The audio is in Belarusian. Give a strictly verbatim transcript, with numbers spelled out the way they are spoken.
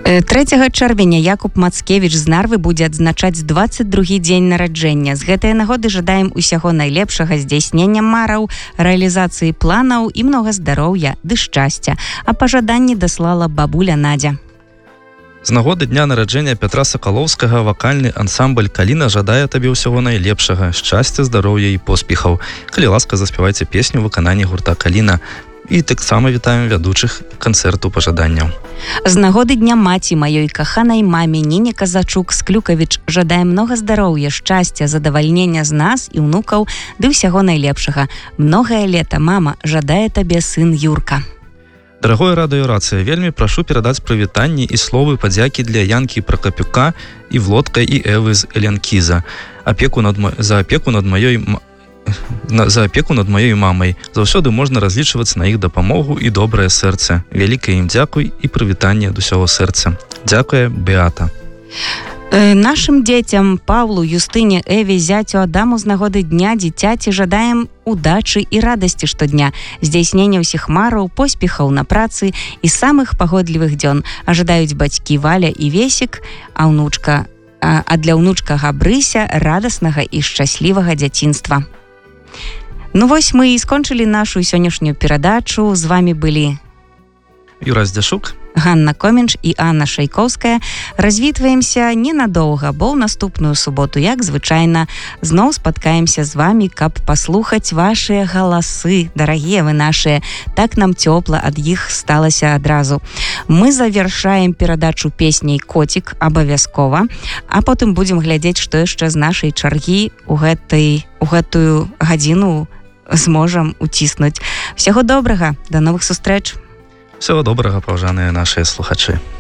трэцяга чэрвеня Якуб Мацкевіч з Нарвы будзе адзначаць дваццаць другі дзень нараджэння. З гэтай нагоды жадаем усяго найлепшага, здзяйснення мараў, рэалізацыі планаў і многа здароўя ды шчасця. А пажаданні даслала бабуля Надзя. З нагоды дня нараджэння Пятра Сакалоўскага вакальны ансамбль «Каліна» жадае табе ўсяго найлепшага, шчасця, здароўя і поспехаў. Калі ласка, заспявайце песню ў выкананні гурта «Каліна». І таксама вітаем вядучых канцэрту пажаданняў. З нагоды дня маці маёй каханай маме Ніне Казачук з Клюкавіч жадае многа здароўя, шчасця, задавальнення з нас і ўнукаў ды ўсяго найлепшага. Многае лета, мама, жадае табе сын Юрка. Дарагое радыёрацыя, вельмі прашу перадаць прывітанні і словы падзякі для Янкі Пракапюка і Влодка і Эвы з Элянкіза. Апеку над мо... за апеку над маёй за апеку над маёй мамай. Заўсёды можна разлічвацца на іх дапамогу і добрае сэрца. Вялікае ім дзякуй і прывітанне ад усяго сэрца. Дзякуе, Беата. Э, нашым дзецям Паўлу, Юстыне, Эве, зяцю Адаму з нагоды дня дзіцяці жадаем удачы і радасці штодня, здзяйснення ўсіх мараў, поспехаў на працы і самых пагодлівых дзён. Ажадаюць бацькі Валя і Весік, а ўнучка, а, а для ўнучка Габрыся радаснага і шчаслівага дзяцінства. Ну вось мы і скончылі нашу сённяшнюю перадачу. З вами былі Юра Здзяшук, Ганна Комінч і Анна Шайкоўская. Развітваемся ненадоўга, бо ў наступную суботу, як звычайна, зноў спаткаемся з вами, каб паслухаць вашыя галасы. Дарагія вы нашыя, так нам цёпла ад іх сталася адразу. Мы завяршаем перадачу песняй «Коцік» абавязкова, а потым будзем глядзець, што яшчэ з нашай чаргі у гэтай у гэтую гадзіну зможам уціснуць. Всяго добрага, да новых сустрэч. Всего добрага, паважаныя нашыя слухачы.